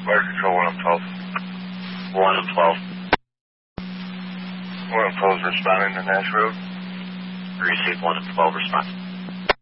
Fire Control 1M12. 1M12. 1M12 is responding to Nash Road. Receive 1M12 response.